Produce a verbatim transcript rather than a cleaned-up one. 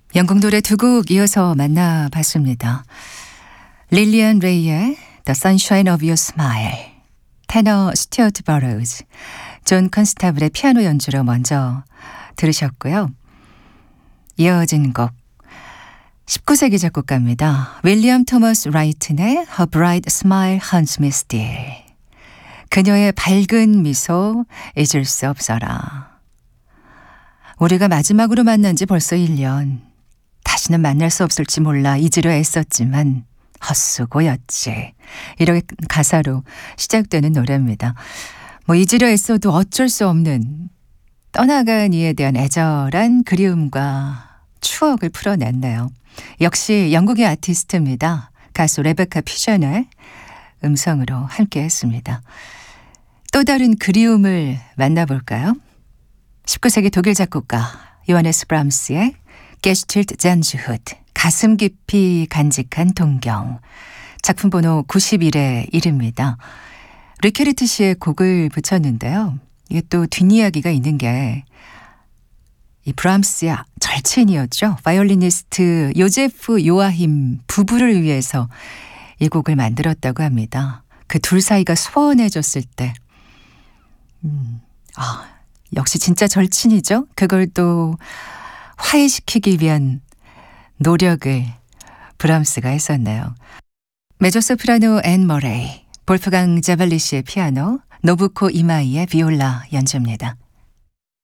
영국 노래 두 곡 이어서 만나봤습니다. 릴리안 레이의 The Sunshine of Your Smile, 테너 스튜어트 버로우즈, 존 컨스타블의 피아노 연주로 먼저 들으셨고요. 이어진 곡 십구 세기 작곡가입니다. 윌리엄 토머스 라이튼의 Her Bright Smile Haunts Me Still. 그녀의 밝은 미소 잊을 수 없어라. 우리가 마지막으로 만난 지 벌써 일 년. 다시는 만날 수 없을지 몰라 잊으려 애썼지만 헛수고였지. 이렇게 가사로 시작되는 노래입니다. 뭐 잊으려 애써도 어쩔 수 없는 떠나간 이에 대한 애절한 그리움과 추억을 풀어냈네요. 역시 영국의 아티스트입니다. 가수 레베카 피션의 음성으로 함께 했습니다. 또 다른 그리움을 만나볼까요? 십구 세기 독일 작곡가 요하네스 브람스의 게슈틸트 잔즈후트, 가슴 깊이 간직한 동경, 작품 번호 구십일의 일입니다. 리케르트 씨의 곡을 붙였는데요. 이게 또 뒷이야기가 있는 게 이 브람스의 절친이었죠. 바이올리니스트 요제프 요아힘 부부를 위해서 이 곡을 만들었다고 합니다. 그 둘 사이가 소원해졌을 때 음, 아, 역시 진짜 절친이죠. 그걸 또 화해시키기 위한 노력을 브람스가 했었네요. 메조소프라노 앤 머레이, 볼프강 자발리시의 피아노, 노부코 이마이의 비올라 연주입니다.